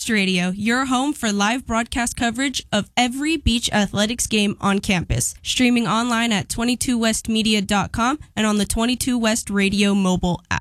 West Radio, your home for live broadcast coverage of every beach athletics game on campus. Streaming online at 22westmedia.com and on the 22 West Radio mobile app.